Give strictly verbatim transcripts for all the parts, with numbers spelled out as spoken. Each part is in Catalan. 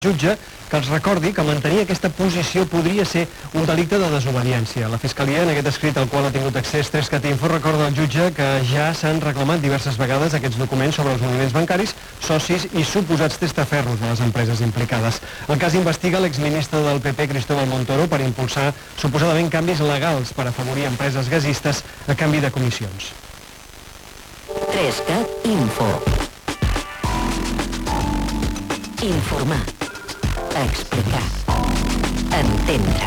jutge que els recordi que mantenir aquesta posició podria ser un delicte de desobediència. La Fiscalia, en aquest escrit al qual ha tingut accés Tres Catinfo, recorda al jutge que ja s'han reclamat diverses vegades aquests documents sobre els moviments bancaris, socis i suposats testaferros de les empreses implicades. El cas investiga l'exministre del P P, Cristóbal Montoro, per impulsar suposadament canvis legals per afavorir empreses gasistes a canvi de comissions. Tres Catinfo. Informar. Explicar. Entendre.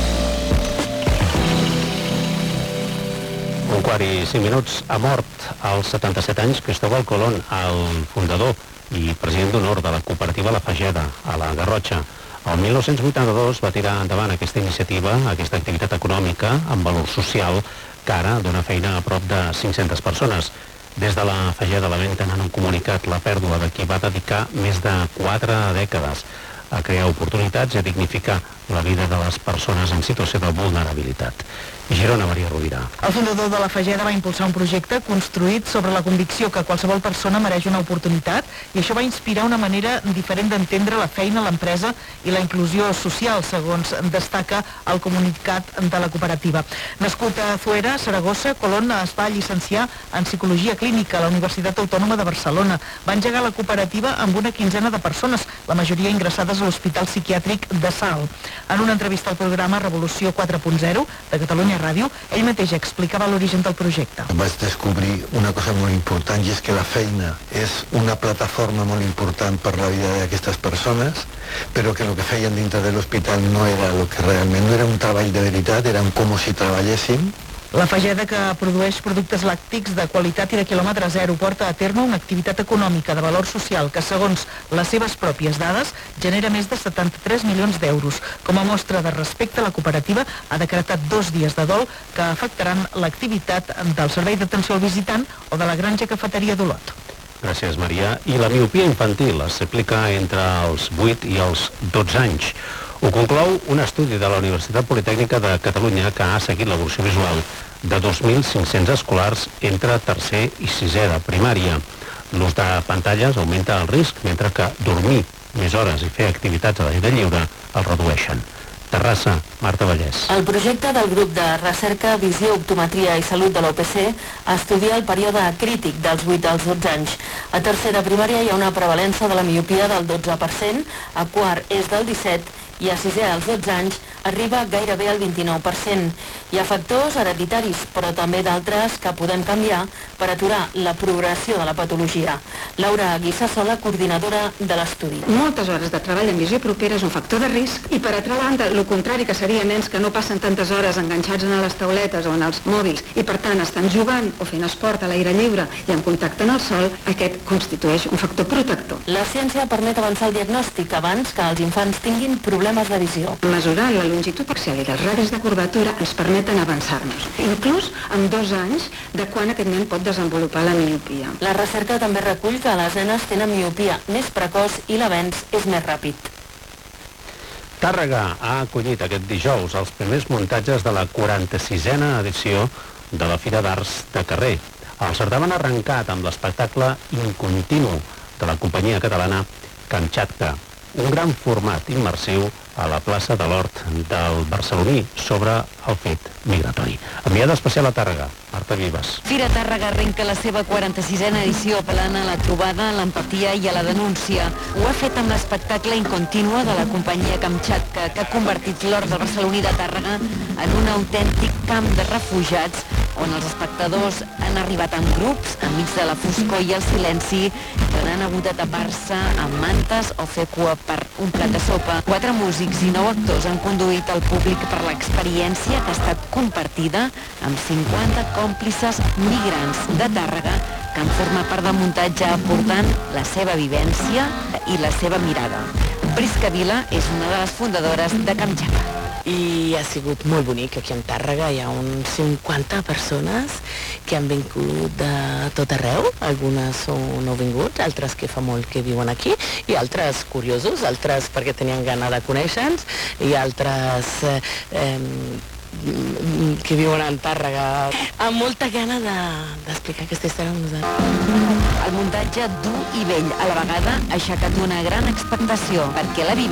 Un quart i cinc minuts. Ha mort als setanta-set anys Cristóbal Colón, el fundador i president d'honor de la cooperativa La Fageda, a la Garrotxa. El mil nou-cents vuitanta-dos va tirar endavant aquesta iniciativa, aquesta activitat econòmica amb valor social, que ara dona feina a prop de cinc-centes persones. Des de la Fageda lamenten en un comunicat la pèrdua de qui va dedicar més de quatre dècades a crear oportunitats i a dignificar la vida de les persones en situació de vulnerabilitat. Girona, Maria Rovira. El fundador de la Fageda va impulsar un projecte construït sobre la convicció que qualsevol persona mereix una oportunitat, i això va inspirar una manera diferent d'entendre la feina, l'empresa i la inclusió social, segons destaca el comunicat de la cooperativa. Nascut a Zuera, Saragossa, Colón es va llicenciar en Psicologia Clínica a la Universitat Autònoma de Barcelona. Va engegar la cooperativa amb una quinzena de persones, la majoria ingressades a l'Hospital Psiquiàtric de Salt. En una entrevista al programa Revolució quatre punt zero de Catalunya Ràdio, ell mateix explicava l'origen del projecte. Vaig descobrir una cosa molt important, i és que la feina és una plataforma molt important per la vida d'aquestes persones, però que el que feien dintre de l'hospital no era el que realment, no era un treball de veritat, eren com si treballéssim. La Fageda, que produeix productes làctics de qualitat i de quilòmetre zero, porta a terme una activitat econòmica de valor social que, segons les seves pròpies dades, genera més de setanta-tres milions d'euros. Com a mostra de respecte, la cooperativa ha decretat dos dies de dol que afectaran l'activitat del servei d'atenció al visitant o de la granja cafeteria d'Olot. Gràcies, Maria. I la miopia infantil s'aplica entre els vuit i els dotze anys. Ho conclou un estudi de la Universitat Politècnica de Catalunya que ha seguit l'evolució visual de dos mil cinc-cents escolars entre tercer i sisè de primària. L'ús de pantalles augmenta el risc, mentre que dormir més hores i fer activitats a l'aire lliure el redueixen. Terrassa, Marta Vallès. El projecte del grup de recerca Visió, Optometria i Salut de l'O P C estudia el període crític dels vuit als dotze anys. A tercer de primària hi ha una prevalença de la miopia del dotze per cent, a quart és del disset per cent i a sisè als dotze anys arriba gairebé al vint-i-nou per cent. Hi ha factors hereditaris, però també d'altres que podem canviar per aturar la progressió de la patologia. Laura Guisassola, coordinadora de l'estudi. Moltes hores de treball en visió propera és un factor de risc, i per altra banda, el contrari, que seria nens que no passen tantes hores enganxats a les tauletes o en els mòbils i per tant estan jugant o fent esport a l'aire lliure i en contacte amb el sol, aquest constitueix un factor protector. La ciència permet avançar el diagnòstic abans que els infants tinguin problemes de visió. Mesurar la longitud axial i les radis de curvatura ens permeten avançar-nos, inclús amb dos anys de quan aquest nen pot desenvolupar la miopia. La recerca també recull que les nenes tenen miopia més precoç i l'avenç és més ràpid. Tàrrega ha acollit aquest dijous els primers muntatges de la quaranta-sisena edició de la Fira d'Arts de Carrer. El certamen ha arrencat amb l'espectacle Incontinu de la companyia catalana Kamchatka, un gran format immersiu a la plaça de l'Hort del Barceloní sobre el fet migratori. Enviada especial a Tàrrega, Marta Vives. Fira Tàrrega arrenca la seva quaranta-sisena edició apel·lant a la trobada, a l'empatia i a la denúncia. Ho ha fet amb l'espectacle Incontínua de la companyia Kamchatka, que ha convertit l'Hort del Barceloní de Tàrrega en un autèntic camp de refugiats on els espectadors han arribat en grups, enmig de la foscor i el silenci, que han hagut de tapar-se amb mantes o fer cua per un plat de sopa. Quatre músics i nou actors han conduït el públic per l'experiència que ha estat compartida amb cinquanta còmplices migrants de Tàrrega que han format part del muntatge aportant la seva vivència i la seva mirada. Prisca Vila és una de les fundadores de Kamchatka. I ha sigut molt bonic. Aquí a Tàrrega hi ha uns cinquanta persones que han vingut de tot arreu. Algunes són nouvinguts, altres que fa molt que viuen aquí, i altres curiosos, altres perquè tenien gana de conèixer-nos, i altres eh, que viuen a Tàrrega, amb molta gana d'explicar aquesta història amb nosaltres. El muntatge dur i vell a la vegada ha aixecat una gran expectació, perquè la vivència